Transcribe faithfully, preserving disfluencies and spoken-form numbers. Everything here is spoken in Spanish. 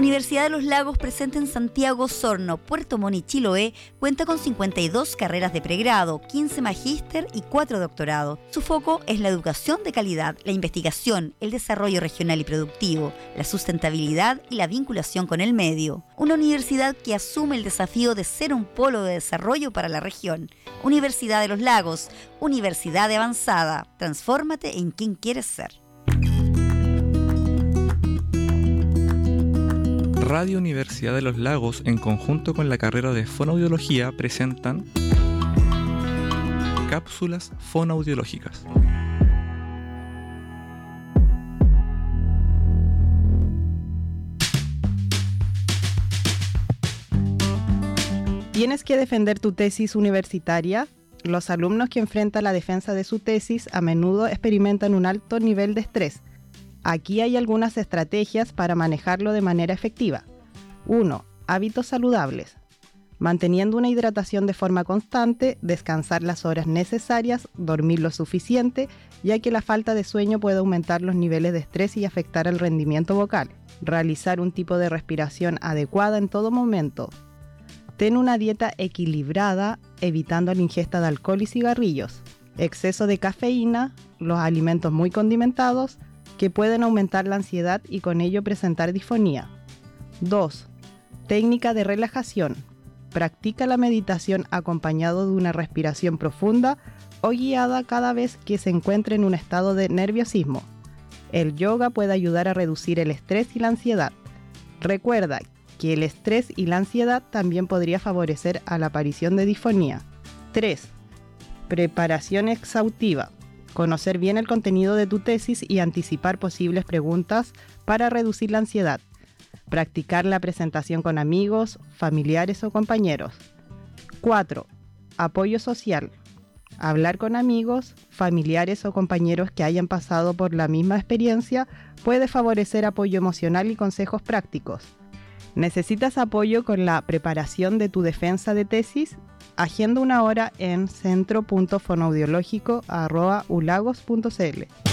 Universidad de los Lagos, presente en Santiago, Osorno, Puerto Montt y Chiloé, cuenta con cincuenta y dos carreras de pregrado, quince magíster y cuatro doctorados. Su foco es la educación de calidad, la investigación, el desarrollo regional y productivo, la sustentabilidad y la vinculación con el medio. Una universidad que asume el desafío de ser un polo de desarrollo para la región. Universidad de los Lagos, universidad de avanzada. Transfórmate en quien quieres ser. Radio Universidad de los Lagos, en conjunto con la carrera de Fonoaudiología, presentan Cápsulas Fonoaudiológicas. ¿Tienes que defender tu tesis universitaria? Los alumnos que enfrentan la defensa de su tesis a menudo experimentan un alto nivel de estrés. Aquí hay algunas estrategias para manejarlo de manera efectiva. uno. Hábitos saludables. Manteniendo una hidratación de forma constante, descansar las horas necesarias, dormir lo suficiente, ya que la falta de sueño puede aumentar los niveles de estrés y afectar el rendimiento vocal. Realizar un tipo de respiración adecuada en todo momento. Ten una dieta equilibrada, evitando la ingesta de alcohol y cigarrillos. Exceso de cafeína, los alimentos muy condimentados, que pueden aumentar la ansiedad y con ello presentar disfonía. dos. Técnica de relajación. Practica la meditación acompañado de una respiración profunda o guiada cada vez que se encuentre en un estado de nerviosismo. El yoga puede ayudar a reducir el estrés y la ansiedad. Recuerda que el estrés y la ansiedad también podría favorecer a la aparición de disfonía. tres. Preparación exhaustiva. Conocer bien el contenido de tu tesis y anticipar posibles preguntas para reducir la ansiedad. Practicar la presentación con amigos, familiares o compañeros. cuatro. Apoyo social. Hablar con amigos, familiares o compañeros que hayan pasado por la misma experiencia puede favorecer apoyo emocional y consejos prácticos. ¿Necesitas apoyo con la preparación de tu defensa de tesis? Agenda una hora en centro punto fonoaudiológico arroba ulagos punto c l.